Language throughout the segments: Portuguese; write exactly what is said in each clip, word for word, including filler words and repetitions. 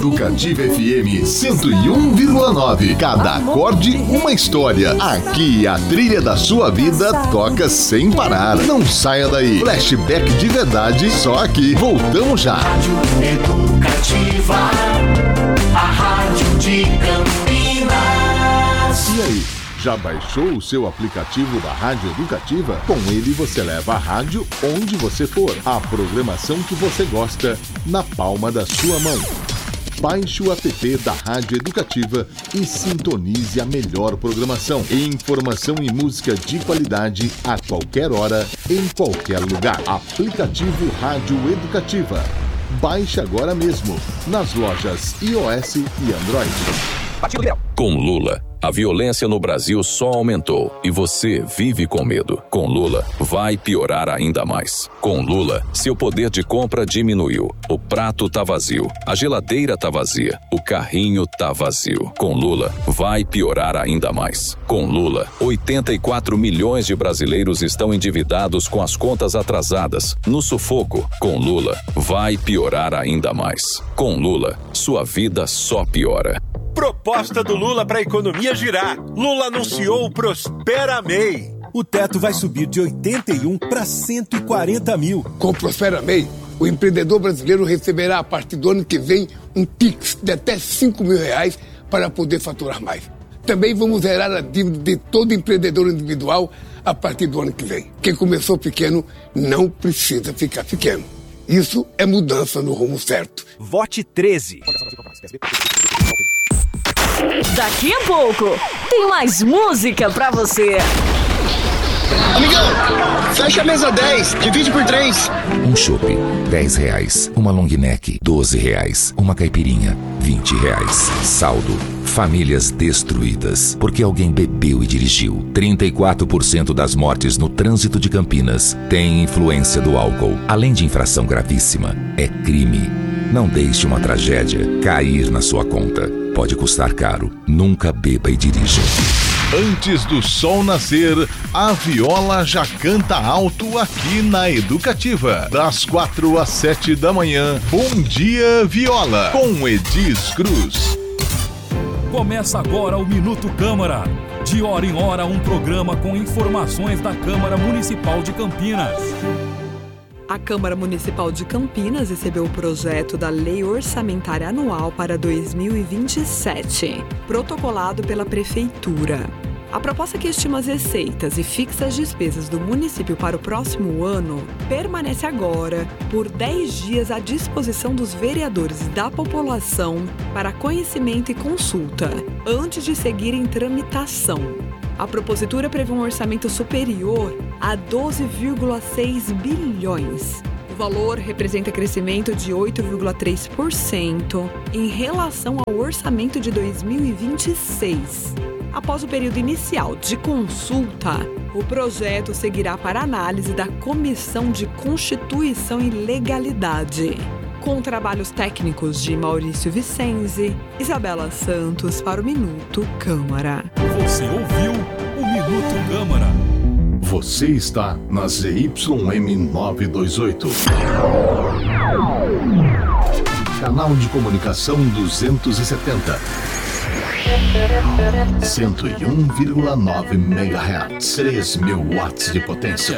Educativa F M cento e um vírgula nove. Cada acorde uma história. Aqui a trilha da sua vida toca sem parar. Não saia daí. Flashback de verdade só aqui. Voltamos já. Rádio Educativa, a rádio de Campinas. E aí? Já baixou o seu aplicativo da Rádio Educativa? Com ele você leva a rádio onde você for. A programação que você gosta na palma da sua mão. Baixe o app da Rádio Educativa e sintonize a melhor programação. Informação e música de qualidade a qualquer hora, em qualquer lugar. Aplicativo Rádio Educativa. Baixe agora mesmo nas lojas iOS e Android. Com Lula, a violência no Brasil só aumentou e você vive com medo. Com Lula, vai piorar ainda mais. Com Lula, seu poder de compra diminuiu. O prato tá vazio, a geladeira tá vazia, o carrinho tá vazio. Com Lula, vai piorar ainda mais. Com Lula, oitenta e quatro milhões de brasileiros estão endividados com as contas atrasadas, no sufoco. Com Lula, vai piorar ainda mais. Com Lula, sua vida só piora. Proposta do Lula para a economia girar. Lula anunciou o Prospera M E I. O teto vai subir de oitenta e um para cento e quarenta mil. Com o Prospera M E I, o empreendedor brasileiro receberá a partir do ano que vem um Pix de até cinco mil reais para poder faturar mais. Também vamos zerar a dívida de todo empreendedor individual a partir do ano que vem. Quem começou pequeno não precisa ficar pequeno. Isso é mudança no rumo certo. Vote treze. Daqui a pouco tem mais música pra você. Amigão, fecha a mesa dez, divide por três. Um chopp, dez reais. Uma long neck, doze reais. Uma caipirinha, vinte reais. Saldo, famílias destruídas porque alguém bebeu e dirigiu. trinta e quatro por cento das mortes no trânsito de Campinas têm influência do álcool. Além de infração gravíssima, é crime. Não deixe uma tragédia cair na sua conta. Pode custar caro. Nunca beba e dirija. Antes do sol nascer, a viola já canta alto aqui na Educativa. Das quatro às sete da manhã, Bom Dia Viola, com Edis Cruz. Começa agora o Minuto Câmara. De hora em hora, um programa com informações da Câmara Municipal de Campinas. A Câmara Municipal de Campinas recebeu o projeto da Lei Orçamentária Anual para dois mil e vinte e sete, protocolado pela Prefeitura. A proposta que estima as receitas e fixa as despesas do município para o próximo ano permanece agora, por dez dias, à disposição dos vereadores e da população para conhecimento e consulta, antes de seguir em tramitação. A propositura prevê um orçamento superior a doze vírgula seis bilhões. O valor representa crescimento de oito vírgula três por cento em relação ao orçamento de dois mil e vinte e seis. Após o período inicial de consulta, o projeto seguirá para análise da Comissão de Constituição e Legalidade, com trabalhos técnicos de Maurício Vicenzi, Isabela Santos para o Minuto Câmara. Você ouviu o Minuto Câmara. Você está na Z Y M novecentos e vinte e oito. Canal de comunicação duzentos e setenta. cento e um vírgula nove megahertz. três mil watts de potência.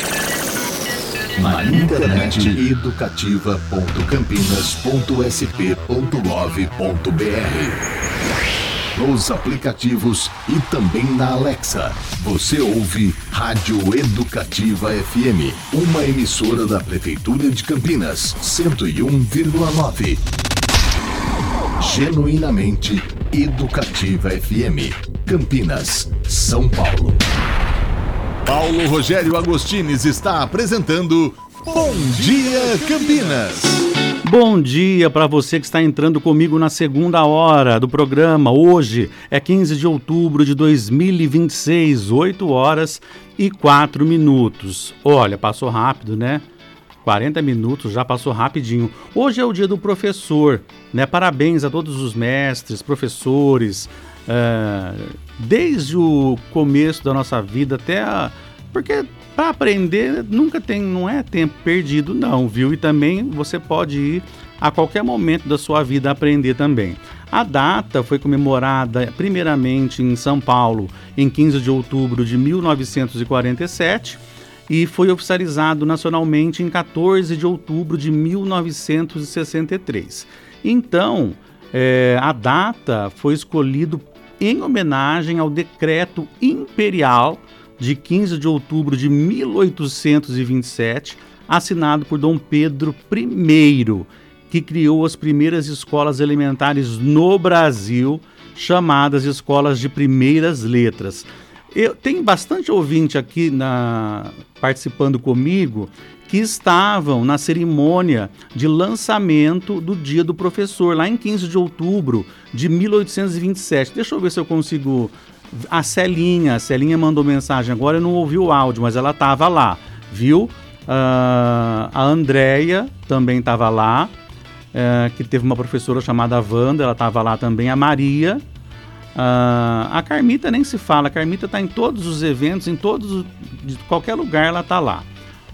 Na internet, educativa ponto campinas ponto s p ponto gov ponto b r. Nos aplicativos e também na Alexa. Você ouve Rádio Educativa F M, uma emissora da Prefeitura de Campinas, cento e um vírgula nove. Genuinamente Educativa F M, Campinas, São Paulo. Paulo Rogério Agostines está apresentando Bom Dia Campinas. Bom dia para você que está entrando comigo na segunda hora do programa. Hoje é quinze de outubro de dois mil e vinte e seis, oito horas e quatro minutos. Olha, passou rápido, né? quarenta minutos, já passou rapidinho. Hoje é o dia do professor, né? Parabéns a todos os mestres, professores, uh, desde o começo da nossa vida até a... Porque para aprender nunca tem, não é tempo perdido não, viu? E também você pode ir a qualquer momento da sua vida aprender também. A data foi comemorada primeiramente em São Paulo em quinze de outubro de mil novecentos e quarenta e sete e foi oficializado nacionalmente em quatorze de outubro de mil novecentos e sessenta e três. Então, é, a data foi escolhida em homenagem ao decreto imperial de quinze de outubro de mil oitocentos e vinte e sete, assinado por Dom Pedro I, que criou as primeiras escolas elementares no Brasil, chamadas escolas de primeiras letras. Eu tenho bastante ouvinte aqui na, participando comigo que estavam na cerimônia de lançamento do Dia do Professor, lá em quinze de outubro de mil oitocentos e vinte e sete. Deixa eu ver se eu consigo... A Celinha, a Celinha mandou mensagem agora, eu não ouvi o áudio, mas ela estava lá, viu? Uh, a Andréia também estava lá, uh, que teve uma professora chamada Wanda, ela estava lá também. A Maria, uh, a Carmita nem se fala, a Carmita está em todos os eventos, em todos, de qualquer lugar ela está lá.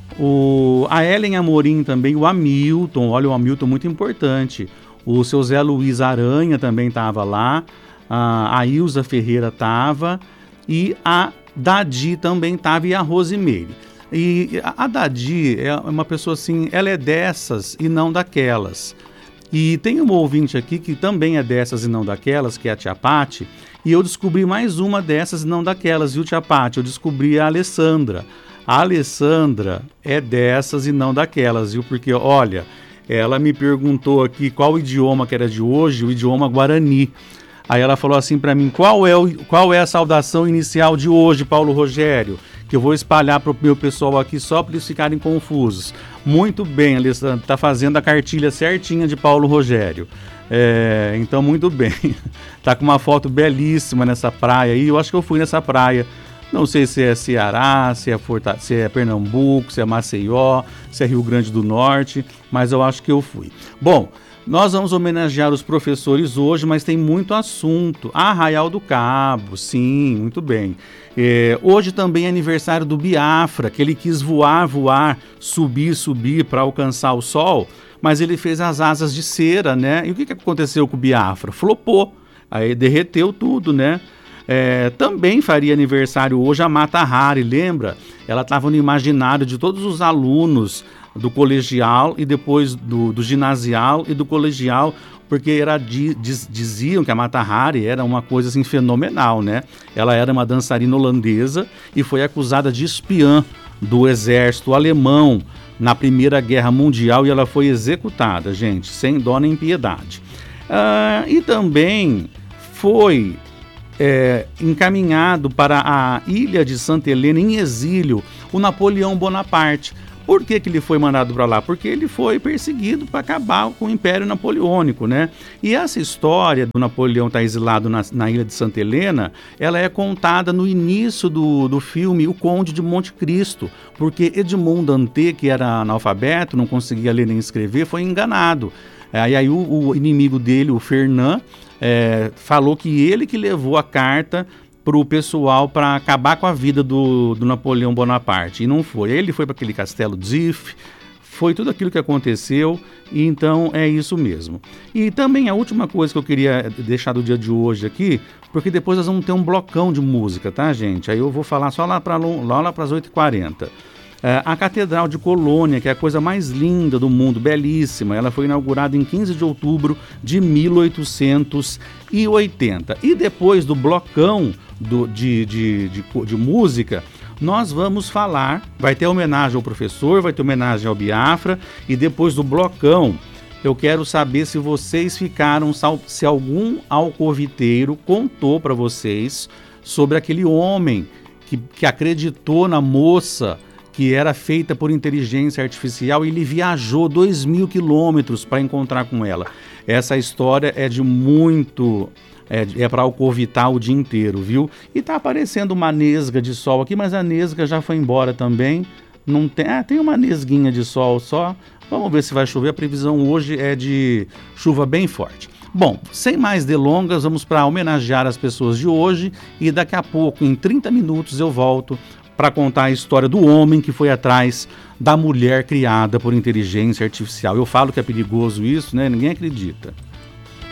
O, a Ellen Amorim também, o Hamilton, olha, o Hamilton muito importante. O seu Zé Luiz Aranha também estava lá. A Ilza Ferreira estava e a Dadi também estava e a Rosimeire. E a Dadi é uma pessoa assim, ela é dessas e não daquelas. E tem um ouvinte aqui que também é dessas e não daquelas, que é a Tia Pati, e eu descobri mais uma dessas e não daquelas, viu, Tia Pati? Eu descobri a Alessandra. A Alessandra é dessas e não daquelas, viu? Porque, olha, ela me perguntou aqui qual idioma que era de hoje, o idioma Guarani. Aí ela falou assim para mim, qual é, o, qual é a saudação inicial de hoje, Paulo Rogério? Que eu vou espalhar para o meu pessoal aqui só para eles ficarem confusos. Muito bem, Alessandra, está fazendo a cartilha certinha de Paulo Rogério. É, então, muito bem. Tá com uma foto belíssima nessa praia aí. Eu acho que eu fui nessa praia. Não sei se é Ceará, se é, Forta, se é Pernambuco, se é Maceió, se é Rio Grande do Norte, mas eu acho que eu fui. Bom... Nós vamos homenagear os professores hoje, mas tem muito assunto. Arraial do Cabo, sim, muito bem. É, hoje também é aniversário do Biafra, que ele quis voar, voar, subir, subir para alcançar o sol, mas ele fez as asas de cera, né? E o que, que aconteceu com o Biafra? Flopou, aí derreteu tudo, né? É, também faria aniversário hoje a Mata Hari, lembra? Ela estava no imaginário de todos os alunos do colegial e depois do, do ginasial e do colegial, porque era, diz, diziam que a Mata Hari era uma coisa assim fenomenal, né? Ela era uma dançarina holandesa e foi acusada de espiã do exército alemão na Primeira Guerra Mundial e ela foi executada, gente, sem dó nem piedade. Ah, e também foi é, encaminhado para a ilha de Santa Helena em exílio o Napoleão Bonaparte. Por que que ele foi mandado para lá? Porque ele foi perseguido para acabar com o Império Napoleônico, né? E essa história do Napoleão estar exilado na, na ilha de Santa Helena, ela é contada no início do, do filme O Conde de Monte Cristo, porque Edmond Dantès, que era analfabeto, não conseguia ler nem escrever, foi enganado. Aí, aí o, o inimigo dele, o Fernand, é, falou que ele que levou a carta para o pessoal para acabar com a vida do, do Napoleão Bonaparte, e não foi. Ele foi para aquele castelo Zif, foi tudo aquilo que aconteceu, e então é isso mesmo. E também a última coisa que eu queria deixar do dia de hoje aqui, porque depois nós vamos ter um blocão de música, tá, gente? Aí eu vou falar só lá para lá, lá as oito e quarenta. É, a Catedral de Colônia, que é a coisa mais linda do mundo, belíssima, ela foi inaugurada em quinze de outubro de mil oitocentos e oitenta. E depois do blocão do, de, de, de, de música, nós vamos falar, vai ter homenagem ao professor, vai ter homenagem ao Biafra, e depois do blocão, eu quero saber se vocês ficaram, se algum alcoviteiro contou para vocês sobre aquele homem que, que acreditou na moça que era feita por inteligência artificial e ele viajou dois mil quilômetros para encontrar com ela. Essa história é de muito... É, é para alcovitar o dia inteiro, viu? E tá aparecendo uma nesga de sol aqui, mas a nesga já foi embora também. Não tem, ah, tem uma nesguinha de sol só. Vamos ver se vai chover. A previsão hoje é de chuva bem forte. Bom, sem mais delongas, vamos para homenagear as pessoas de hoje e daqui a pouco, em trinta minutos, eu volto para contar a história do homem que foi atrás da mulher criada por inteligência artificial. Eu falo que é perigoso isso, né? Ninguém acredita.